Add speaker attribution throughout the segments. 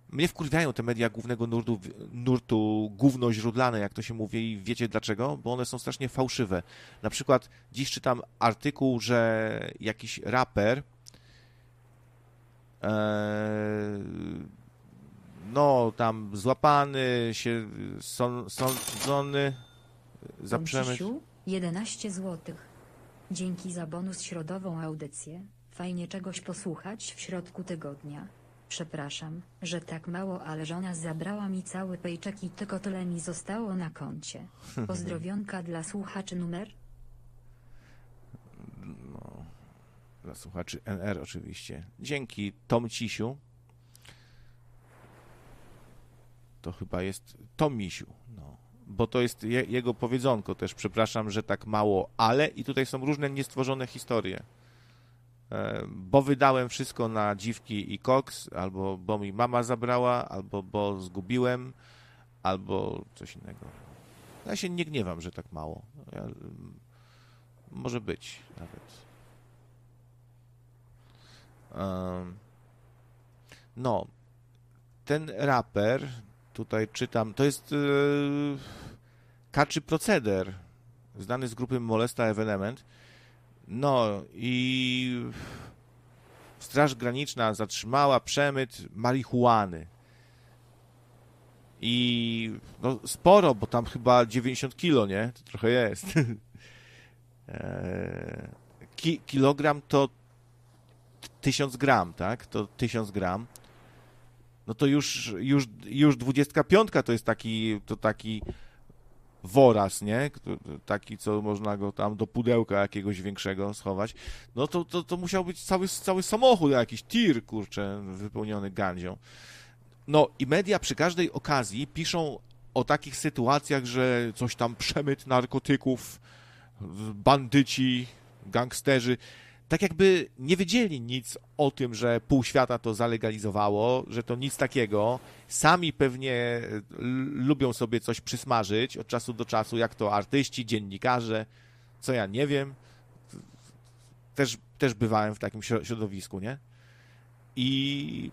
Speaker 1: Mnie wkurwiają te media głównego nurtu gówno źródlane, jak to się mówi, i wiecie dlaczego? Bo one są strasznie fałszywe. Na przykład dziś czytam artykuł, że jakiś raper no tam złapany, się sądzony za przemyt.
Speaker 2: Tomcisiu, 11 zł. Dzięki za bonus środową audycję. Fajnie czegoś posłuchać w środku tygodnia. Przepraszam, że tak mało, ale żona zabrała mi cały pejczek i tylko tyle mi zostało na koncie. Pozdrowionka dla słuchaczy numer?
Speaker 1: No, dla słuchaczy NR oczywiście. Dzięki Tomcisiu. To chyba jest Tomisiu, no. Bo to jest jego powiedzonko też. Przepraszam, że tak mało, ale i tutaj są różne niestworzone historie. Bo wydałem wszystko na dziwki i koks, albo bo mi mama zabrała, albo bo zgubiłem, albo coś innego. Ja się nie gniewam, że tak mało. Może być nawet. No, ten raper, tutaj czytam, to jest Kaczy Proceder, znany z grupy Molesta Evenement. No i Straż Graniczna zatrzymała przemyt marihuany. I no sporo, bo tam chyba 90 kilo, nie? To trochę jest. Kilogram to 1000 gram, tak? To 1000 gram. No to już 25 to jest taki woraz, nie? Taki, co można go tam do pudełka jakiegoś większego schować. No to musiał być cały samochód, jakiś tir, kurczę, wypełniony gandzią. No i media przy każdej okazji piszą o takich sytuacjach, że coś tam przemyt narkotyków, bandyci, gangsterzy. Tak jakby nie wiedzieli nic o tym, że pół świata to zalegalizowało, że to nic takiego. Sami pewnie lubią sobie coś przysmażyć od czasu do czasu, jak to artyści, dziennikarze, co ja nie wiem. Też bywałem w takim środowisku, nie? I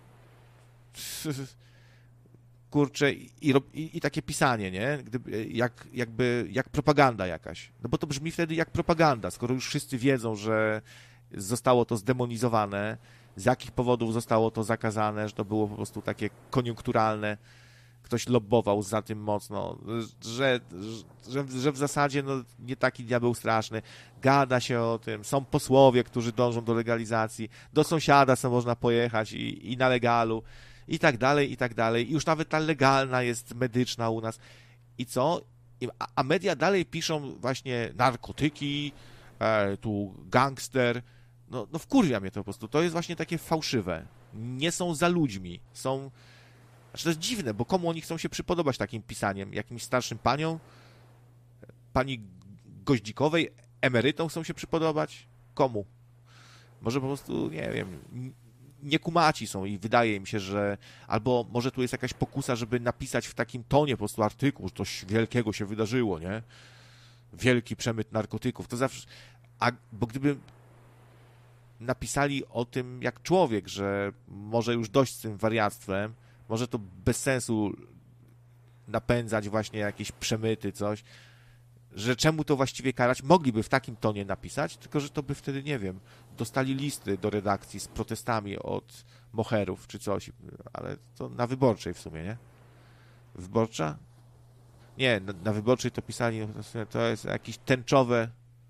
Speaker 1: kurczę, i takie pisanie, nie? Jak propaganda jakaś. No bo to brzmi wtedy jak propaganda, skoro już wszyscy wiedzą, że zostało to zdemonizowane, z jakich powodów zostało to zakazane, że to było po prostu takie koniunkturalne, ktoś lobbował za tym mocno, że w zasadzie no, nie taki diabeł straszny, gada się o tym, są posłowie, którzy dążą do legalizacji, do sąsiada co można pojechać i na legalu, i tak dalej, i tak dalej. I już nawet ta legalna jest medyczna u nas. I co? A media dalej piszą właśnie narkotyki, tu gangster. No wkurwia mnie to po prostu. To jest właśnie takie fałszywe. Nie są za ludźmi. Znaczy to jest dziwne, bo komu oni chcą się przypodobać takim pisaniem? Jakimś starszym paniom? Pani Goździkowej? Emerytom chcą się przypodobać? Komu? Może po prostu, nie wiem, niekumaci są i wydaje im się, że albo może tu jest jakaś pokusa, żeby napisać w takim tonie po prostu artykuł, że coś wielkiego się wydarzyło, nie? Wielki przemyt narkotyków. To zawsze... Bo gdyby napisali o tym jak człowiek, że może już dość z tym wariactwem, może to bez sensu napędzać właśnie jakieś przemyty, coś, że czemu to właściwie karać, mogliby w takim tonie napisać, tylko że to by wtedy, nie wiem, dostali listy do redakcji z protestami od moherów czy coś, ale to na Wyborczej w sumie, nie? Wyborcza? Nie, na Wyborczej to pisali, to jest jakieś tęczowe...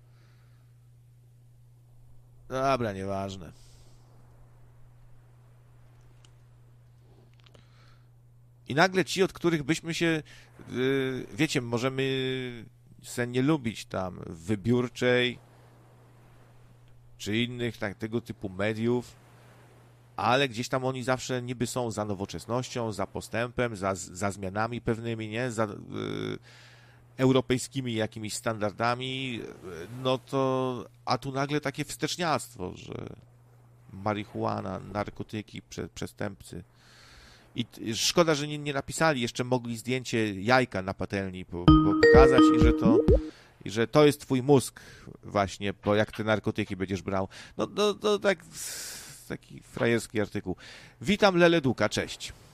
Speaker 1: Dobra, nieważne. I nagle ci, od których byśmy się, wiecie, możemy se nie lubić tam Wybiórczej czy innych tego typu mediów, ale gdzieś tam oni zawsze niby są za nowoczesnością, za postępem, za zmianami pewnymi, nie? Za europejskimi jakimiś standardami, no to, a tu nagle takie wsteczniactwo, że marihuana, narkotyki, przestępcy. I szkoda, że nie napisali, jeszcze mogli zdjęcie jajka na patelni pokazać i że to jest twój mózg właśnie, bo jak te narkotyki będziesz brał. No tak, taki frajerski artykuł. Witam Leleduka, cześć.